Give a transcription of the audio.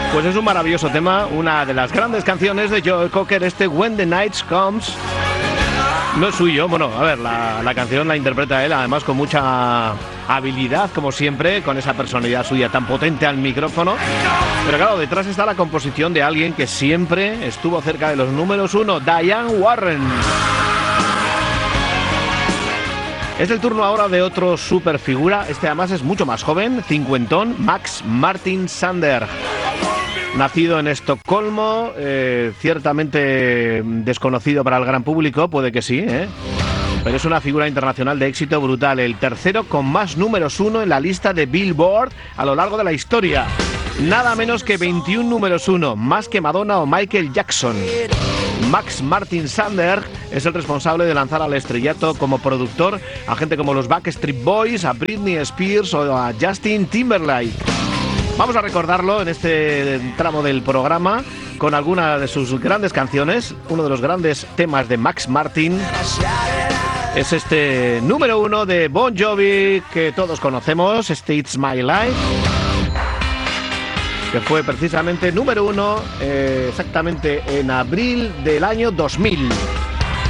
Pues es un maravilloso tema, una de las grandes canciones de Joe Cocker, When the Night Comes. No es suyo, bueno, a ver, la canción la interpreta él, además con mucha habilidad, como siempre, con esa personalidad suya tan potente al micrófono. Pero claro, detrás está la composición de alguien que siempre estuvo cerca de los números uno, Diane Warren. Es el turno ahora de otro super figura, este además es mucho más joven, cincuentón, Max Martin Sander. Nacido en Estocolmo, ciertamente desconocido para el gran público, puede que sí, pero es una figura internacional de éxito brutal, el tercero con más números uno en la lista de Billboard a lo largo de la historia. Nada menos que 21 números uno, más que Madonna o Michael Jackson. Max Martin Sander es el responsable de lanzar al estrellato como productor a gente como los Backstreet Boys, a Britney Spears o a Justin Timberlake. Vamos a recordarlo en este tramo del programa con alguna de sus grandes canciones. Uno de los grandes temas de Max Martin es este número uno de Bon Jovi que todos conocemos, este It's My Life, que fue precisamente número uno exactamente en abril del año 2000.